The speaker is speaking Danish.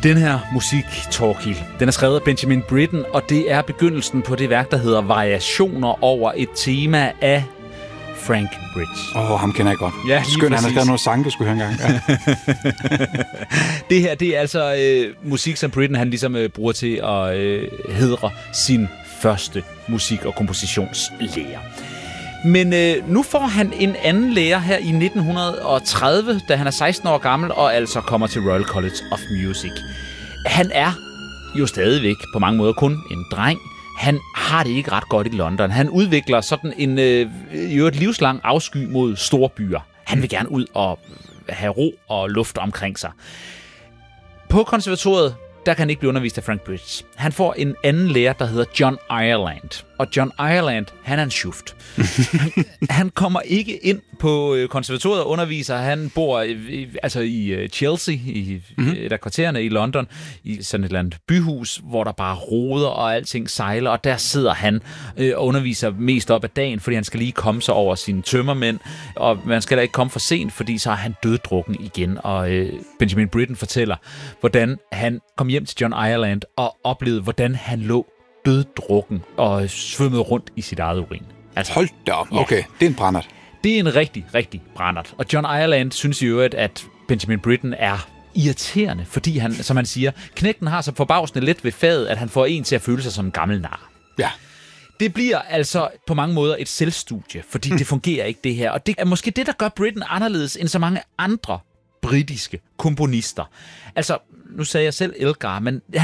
Den her musik, Thorkild, den er skrevet af Benjamin Britten, og det er begyndelsen på det værk, der hedder Variationer over et tema af Frank Bridge. Ham kender jeg godt. Ja, skønt, han har skrevet noget sang, du skulle høre engang. Ja. Det her, det er altså musik, som Britten han ligesom bruger til at hædre sin første musik- og kompositionslærer. Men nu får han en anden lærer her i 1930, da han er 16 år gammel, og altså kommer til Royal College of Music. Han er jo stadigvæk på mange måder kun en dreng. Han har det ikke ret godt i London. Han udvikler sådan en et livslang afsky mod store byer. Han vil gerne ud og have ro og luft omkring sig. På konservatoriet, der kan han ikke blive undervist af Frank Bridge. Han får en anden lærer, der hedder John Ireland. Og John Ireland, han er en schuft. Han kommer ikke ind på konservatoriet og underviser. Han bor i Chelsea, i et af kvartererne i London, i sådan et eller andet byhus, hvor der bare roder og alting sejler. Og der sidder han og underviser mest op ad dagen, fordi han skal lige komme sig over sine tømmermænd. Og man skal da ikke komme for sent, fordi så er han døddrukken igen. Og Benjamin Britten fortæller, hvordan han kom hjem til John Ireland og oplevede, hvordan han lå døddrukken og svømmede rundt i sit eget urin. Altså, hold da op. Ja. Okay, det er en brændert. Det er en rigtig, rigtig brændert. Og John Ireland synes i øvrigt, at Benjamin Britten er irriterende, fordi han, som han siger, knægten har så forbavsende let ved fadet, at han får en til at føle sig som en gammel nar. Ja. Det bliver altså på mange måder et selvstudie, fordi det fungerer ikke det her. Og det er måske det, der gør Britten anderledes end så mange andre britiske komponister. Altså, nu sagde jeg selv Elgar, men